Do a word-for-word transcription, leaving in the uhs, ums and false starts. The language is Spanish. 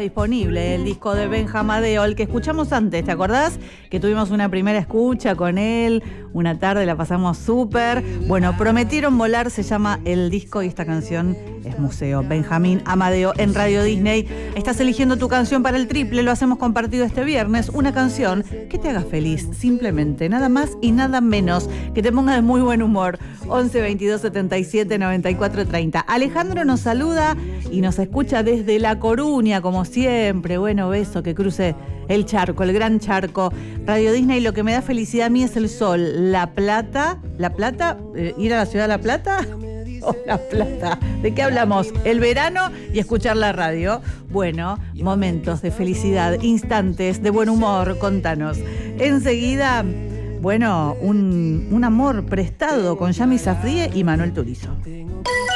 disponible el disco de Benja Amadeo, el que escuchamos antes, ¿te acordás? Que tuvimos una primera escucha con él, una tarde la pasamos súper. Bueno, Prometieron Volar se llama el disco y esta canción es Museo. Benjamín Amadeo en Radio Disney. Estás eligiendo tu canción para el triple, lo hacemos compartido este viernes. Una canción que te haga feliz, simplemente, nada más y nada menos, que te ponga de muy buen humor. once veintidós setenta y siete noventa y cuatro treinta. Alejandro nos saluda y nos escucha desde La Coruña, como siempre. Bueno, beso, que cruce el charco, el gran charco. Radio Disney, lo que me da felicidad a mí es el sol. La Plata, ¿La Plata? Eh, ¿Ir a la ciudad de La Plata? Oh, La Plata. ¿De qué hablamos? El verano y escuchar la radio. Bueno, momentos de felicidad, instantes de buen humor, contanos. Enseguida, bueno, un, un amor prestado con Yami Safdie y Manuel Turizo.